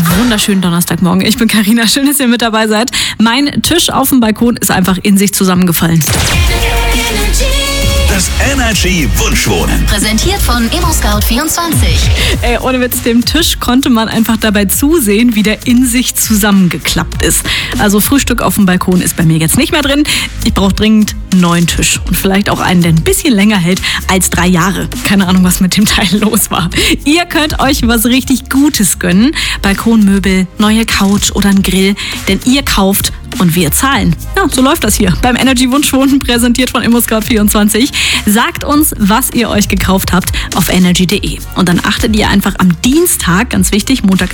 Wunderschönen Donnerstagmorgen. Ich bin Carina. Schön, dass ihr mit dabei seid. Mein Tisch auf dem Balkon ist einfach in sich zusammengefallen. Das Energy Wunschwohnen. Präsentiert von ImmoScout24. Ohne Witz, dem Tisch konnte man einfach dabei zusehen, wie der in sich zusammengeklappt ist. Also Frühstück auf dem Balkon ist bei mir jetzt nicht mehr drin. Ich brauche dringend einen neuen Tisch. Und vielleicht auch einen, der ein bisschen länger hält als 3 Jahre. Keine Ahnung, was mit dem Teil los war. Ihr könnt euch was richtig Gutes gönnen. Balkonmöbel, neue Couch oder ein Grill. Denn ihr kauft und wir zahlen. Ja, so läuft das hier. Beim Energy Wunschwohnen, präsentiert von ImmoScout24. Sagt uns, was ihr euch gekauft habt auf energy.de. Und dann achtet ihr einfach am Dienstag, ganz wichtig, Montag